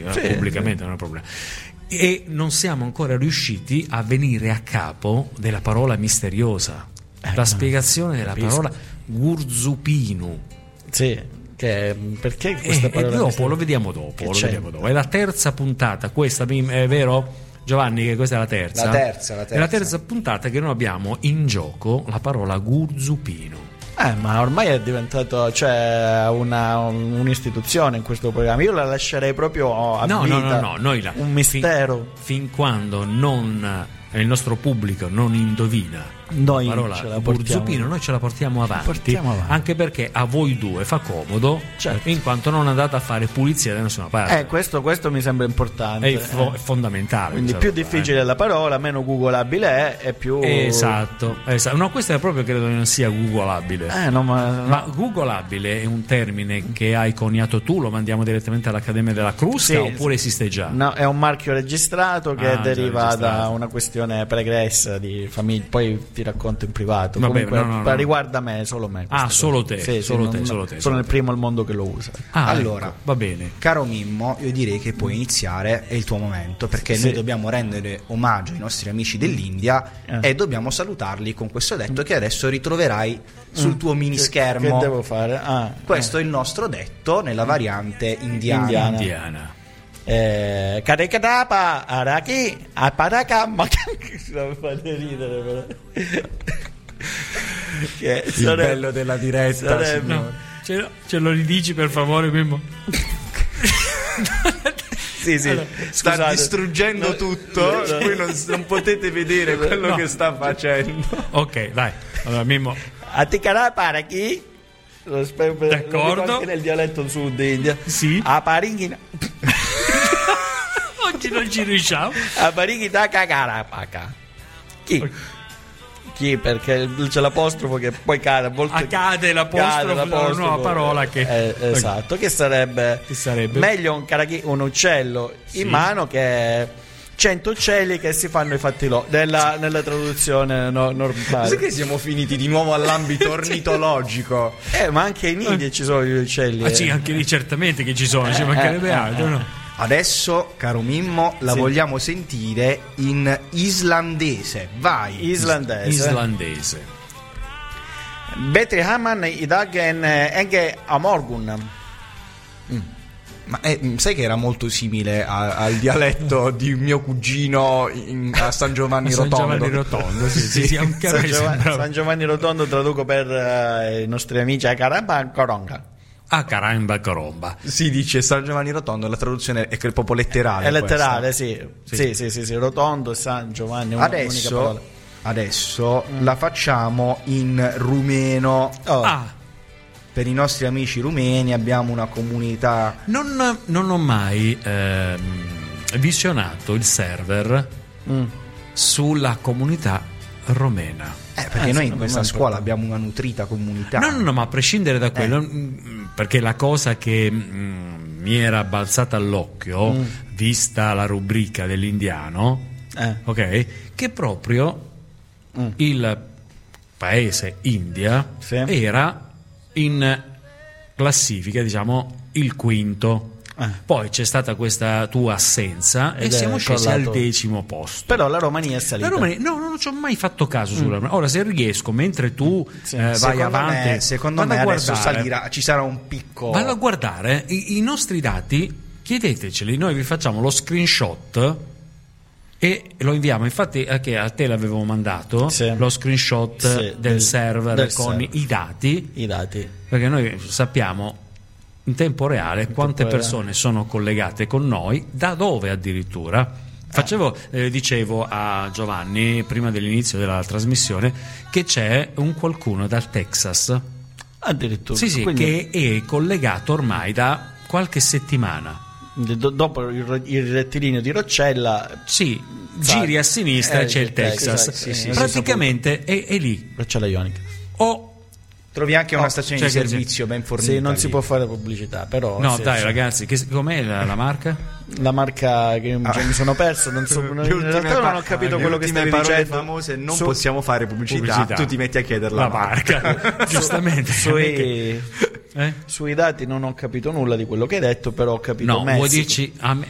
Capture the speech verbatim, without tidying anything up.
sì, sì, pubblicamente sì. Non è un problema. E non siamo ancora riusciti a venire a capo della parola misteriosa, eh, la spiegazione della capisco. parola gurzupinu. Sì, che perché questa e, parola e dopo misteriosa? lo vediamo dopo, lo vediamo dopo. È la terza puntata, questa è vero Giovanni che questa è la terza? La terza, la terza. È la terza puntata che noi abbiamo in gioco la parola gurzupinu. Eh, ma ormai è diventato, cioè, una, un'istituzione in questo programma. Io la lascerei proprio a no, vita. No, no, no, noi la, un mistero. Fin, fin quando non il nostro pubblico non indovina noi la parola ce la gurzupino, noi ce la portiamo avanti, portiamo avanti, anche perché a voi due fa comodo, certo. In quanto non andate a fare pulizia da nessuna parte. Eh, questo, questo mi sembra importante. È, fo- è fondamentale. Quindi più difficile eh. la parola, meno googolabile è, e più. Esatto, esatto. No, questo è proprio credo che non sia googolabile. Eh, no, ma, no. ma googolabile è un termine che hai coniato tu, lo mandiamo direttamente all'Accademia della Crusca, sì, oppure esiste già? No, è un marchio registrato che ah, deriva da una questione pregressa di famiglia. Poi ti racconto in privato. Vabbè, Comunque, no, no, no. riguarda me, solo me. Ah, solo te, sì, solo, sì, te non, solo te. Sono solo il primo al mondo che lo usa. Ah, allora, ecco, va bene. Caro Mimmo, io direi che puoi iniziare, è il tuo momento, perché sì. Noi dobbiamo rendere omaggio ai nostri amici dell'India eh. e dobbiamo salutarli con questo detto che adesso ritroverai sul tuo mini schermo. Che, che devo fare? Ah, questo eh. è il nostro detto nella variante indiana. indiana. indiana. Eh, Kadekadapa Araki Aparaka ma mi fate ridere però. Che il sarebbe, bello della diretta sarebbe, no, ce, lo, ce lo ridici per favore Mimmo? Sì, sì, allora, sta scusate, distruggendo no, tutto no, no. Voi non, non potete vedere quello no. che sta facendo. Ok, dai, allora Mimmo Atikadapa Araki lo spero per, d'accordo, lo anche nel dialetto sud India. Sì. Aparinghina oggi non ci riusciamo. Aparinghina Kakarapaka. Chi? Okay. Chi? Perché c'è l'apostrofo che poi cade a volte accade l'apostrofo, cade l'apostrofo una nuova parola che eh, esatto, che sarebbe, che sarebbe meglio un, carachi, un uccello in sì. mano che cento uccelli che si fanno i fatti loro nella, nella traduzione no, normale. Sai che siamo finiti di nuovo all'ambito ornitologico? Eh, ma anche in India ci sono gli uccelli. Ah, eh. sì, anche lì certamente che ci sono, eh, ci mancherebbe eh, altro, eh, no? Adesso, caro Mimmo, la sì. vogliamo sentire in islandese. Vai. Islandese. Islandese. Betri Haman i dagen enge a morgun. Mm. Ma eh, sai che era molto simile a, al dialetto di mio cugino in, a San Giovanni Rotondo. San Giovanni Rotondo, sì, sì, sì, anche San, Giovanni, San Giovanni Rotondo traduco per uh, i nostri amici a Caramba Coronga. Ah, caramba, caromba. Si dice San Giovanni Rotondo, la traduzione è che proprio letterale. È letterale, sì. Sì. Sì, sì, sì, sì. Rotondo, San Giovanni. Una, adesso adesso mm. la facciamo in rumeno. Oh. Ah. Per i nostri amici rumeni abbiamo una comunità. Non, non ho mai ehm, visionato il server mm. sulla comunità romena. Eh, perché eh, noi in questa scuola abbiamo una nutrita comunità. No, no, no, ma a prescindere da quello, eh. perché la cosa che mh, mi era balzata all'occhio, mm. vista la rubrica dell'indiano, eh. ok, che proprio mm. il paese India sì. era in classifica, diciamo, il quinto. Eh. Poi c'è stata questa tua assenza Ed e siamo scesi al decimo posto. Però la Romania è salita. La Romania, no, non ci ho mai fatto caso mm. sulla Romania. Ora se riesco, mentre tu sì. eh, vai secondo avanti, me, secondo me adesso salirà, ci sarà un picco. Vado a guardare i, i nostri dati, chiedeteceli, noi vi facciamo lo screenshot e lo inviamo. Infatti anche a te l'avevo mandato sì. lo screenshot sì, del, del server del con server. i dati i dati perché noi sappiamo in tempo reale in quante tempo persone reale. sono collegate con noi, da dove addirittura. Facevo eh, dicevo a Giovanni prima dell'inizio della trasmissione che c'è un qualcuno dal Texas addirittura sì sì Quindi... che è collegato ormai da qualche settimana. Dopo il, il rettilineo di Roccella sì, giri a sinistra e eh, c'è il Texas, Texas sì, sì, praticamente è, è lì Roccella Ionica o trovi anche una oh, stazione cioè di servizio ben fornita. Sì, non lì. si può fare pubblicità, però no sì, dai sì. ragazzi, che, com'è la, la marca? La marca che ah. cioè, mi sono perso, non so, in realtà non ho capito quello che stavi dicendo. Famose non su, possiamo fare pubblicità. pubblicità, tu ti metti a chiedere la, la marca, marca. Giustamente. Sui, eh? sui dati non ho capito nulla di quello che hai detto, però ho capito no, Messi. Vuoi dirci, a me,